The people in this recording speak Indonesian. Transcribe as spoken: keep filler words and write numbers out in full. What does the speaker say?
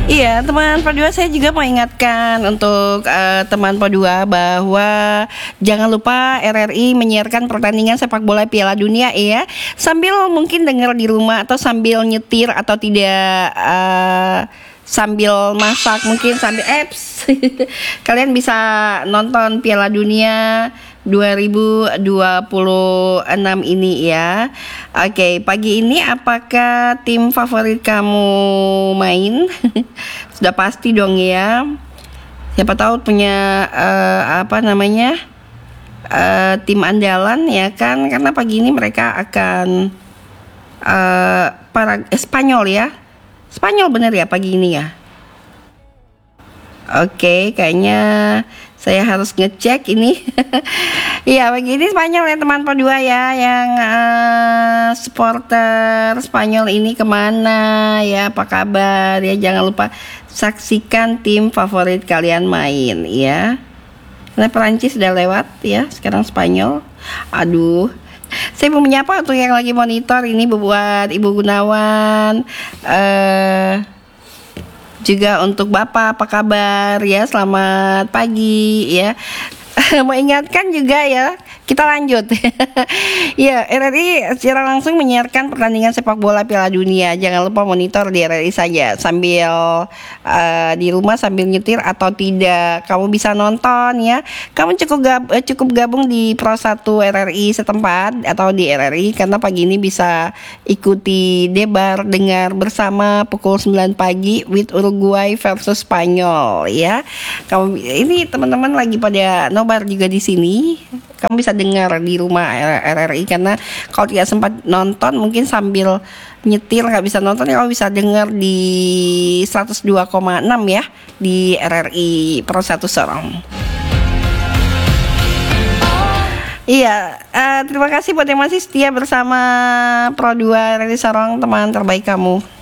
Iya, teman Pro dua, saya juga mau ingatkan untuk uh, teman Pro dua bahwa jangan lupa R R I menyiarkan pertandingan sepak bola Piala Dunia ya. Sambil mungkin dengar di rumah atau sambil nyetir atau tidak uh, sambil masak, mungkin sambil apps. Kalian bisa nonton Piala Dunia dua ribu dua puluh enam ini ya. Oke, pagi ini apakah tim favorit kamu main? Sudah pasti dong ya. Siapa tahu punya uh, apa namanya? Uh, tim andalan ya kan, karena pagi ini mereka akan uh, para eh, Spanyol ya. Spanyol bener ya pagi ini ya. Oke, kayaknya saya harus ngecek ini. Iya, begini Spanyol ya teman Pro dua ya, yang uh, supporter Spanyol ini kemana ya, apa kabar ya. Jangan lupa saksikan tim favorit kalian main ya. Karena Perancis sudah lewat ya, sekarang Spanyol. Aduh, saya mau menyapa untuk yang lagi monitor ini buat Ibu Gunawan, uh, juga untuk Bapak, apa kabar ya, selamat pagi ya. Mau ingatkan juga ya, kita lanjut. Ya, R R I secara langsung menyiarkan pertandingan sepak bola Piala Dunia. Jangan lupa monitor di R R I saja sambil uh, di rumah sambil nyetir atau tidak. Kamu bisa nonton ya. Kamu cukup gab, cukup gabung di Pro satu R R I setempat atau di R R I, karena pagi ini bisa ikuti debar dengar bersama pukul sembilan pagi with Uruguay versus Spanyol ya. Kamu ini teman-teman lagi pada nobar juga di sini. Kamu bisa dengar di rumah R R I, karena kalau tidak sempat nonton mungkin sambil nyetir nggak bisa nonton ya, kamu bisa dengar di seratus dua koma enam ya di R R I Pro satu Sorong. Iya, uh, terima kasih buat yang masih setia bersama Pro dua R R I Sorong, teman terbaik kamu.